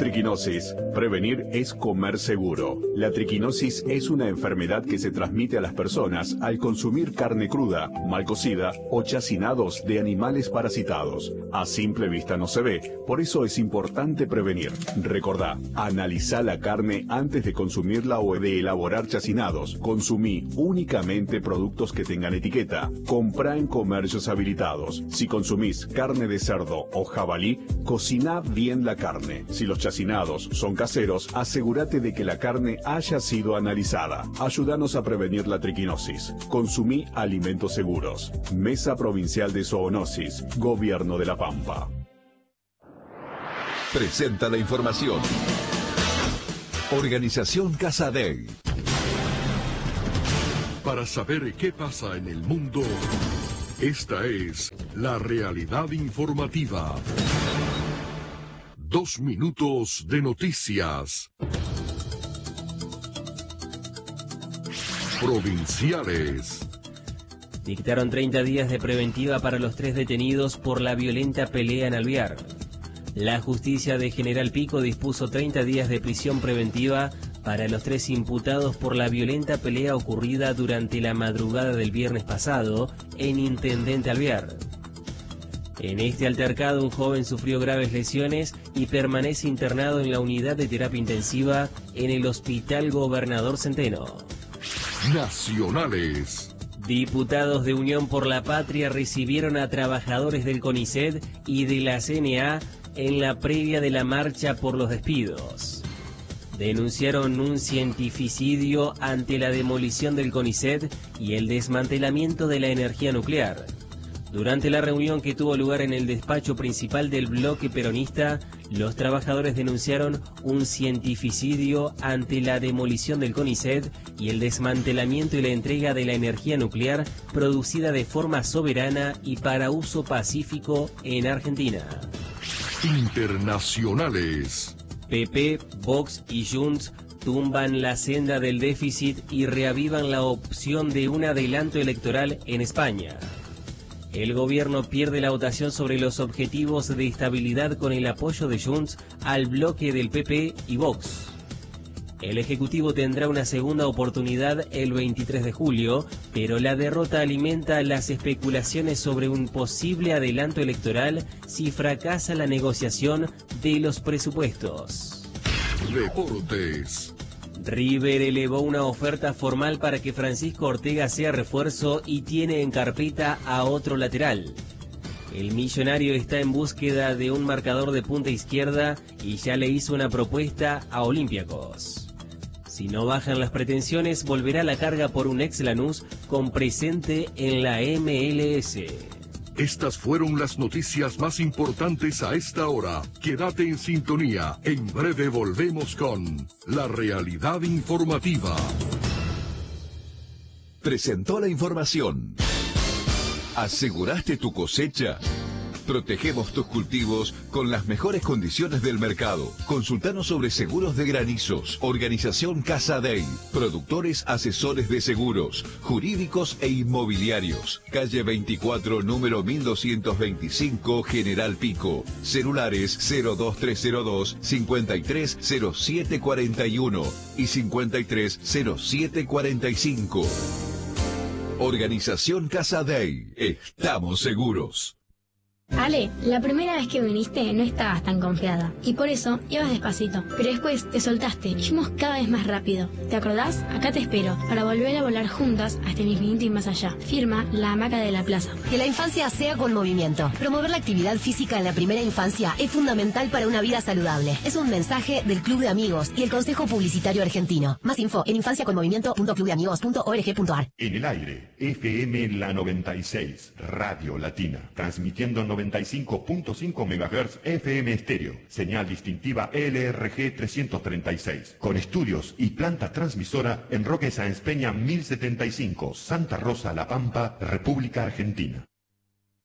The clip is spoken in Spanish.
Triquinosis. Prevenir es comer seguro. La triquinosis es una enfermedad que se transmite a las personas al consumir carne cruda, mal cocida o chacinados de animales parasitados. A simple vista no se ve, por eso es importante prevenir. Recordá, analizá la carne antes de consumirla o de elaborar chacinados. Consumí únicamente productos que tengan etiqueta. Comprá en comercios habilitados. Si consumís carne de cerdo o jabalí, cociná bien la carne. Si los chacinados son caseros, asegúrate de que la carne haya sido analizada. Ayúdanos a prevenir la triquinosis. Consumí alimentos seguros. Mesa Provincial de Zoonosis, Gobierno de La Pampa. Presenta la información. Organización Casadei. Para saber qué pasa en el mundo, esta es la realidad informativa. 2 minutos de noticias. Provinciales. Dictaron 30 días de preventiva para los 3 detenidos por la violenta pelea en Alvear. La justicia de General Pico dispuso 30 días de prisión preventiva para los 3 imputados por la violenta pelea ocurrida durante la madrugada del viernes pasado en Intendente Alvear. En este altercado, un joven sufrió graves lesiones y permanece internado en la unidad de terapia intensiva en el Hospital Gobernador Centeno. Nacionales. Diputados de Unión por la Patria recibieron a trabajadores del CONICET y de la CNA en la previa de la marcha por los despidos. Denunciaron un cientificidio ante la demolición del CONICET y el desmantelamiento de la energía nuclear. Durante la reunión que tuvo lugar en el despacho principal del bloque peronista, los trabajadores denunciaron un cientificidio ante la demolición del CONICET y el desmantelamiento y la entrega de la energía nuclear producida de forma soberana y para uso pacífico en Argentina. Internacionales. PP, Vox y Junts tumban la senda del déficit y reavivan la opción de un adelanto electoral en España. El gobierno pierde la votación sobre los objetivos de estabilidad con el apoyo de Junts al bloque del PP y Vox. El Ejecutivo tendrá una segunda oportunidad el 23 de julio, pero la derrota alimenta las especulaciones sobre un posible adelanto electoral si fracasa la negociación de los presupuestos. Deportes. River elevó una oferta formal para que Francisco Ortega sea refuerzo y tiene en carpeta a otro lateral. El millonario está en búsqueda de un marcador de punta izquierda y ya le hizo una propuesta a Olympiacos. Si no bajan las pretensiones, volverá la carga por un ex Lanús con presente en la MLS. Estas fueron las noticias más importantes a esta hora. Quédate en sintonía. En breve volvemos con la realidad informativa. Presentó la información. ¿Aseguraste tu cosecha? Protegemos tus cultivos con las mejores condiciones del mercado. Consultanos sobre seguros de granizos. Organización Casadei. Productores asesores de seguros, jurídicos e inmobiliarios. Calle 24, número 1225, General Pico. Celulares 02302 530741 y 530745. Organización Casadei. Estamos seguros. Ale, la primera vez que viniste no estabas tan confiada y por eso ibas despacito, pero después te soltaste y fuimos cada vez más rápido. ¿Te acordás? Acá te espero para volver a volar juntas hasta el infinito y más allá. Firma La Hamaca de la Plaza. Que la infancia sea con movimiento. Promover la actividad física en la primera infancia es fundamental para una vida saludable. Es un mensaje del Club de Amigos y el Consejo Publicitario Argentino. Más info en infanciaconmovimiento.clubdeamigos.org.ar. En el aire, FM La 96, Radio Latina, transmitiendo 95.5 MHz FM estéreo, señal distintiva LRG 336, con estudios y planta transmisora en Roque Sáenz Peña 1075, Santa Rosa, La Pampa, República Argentina.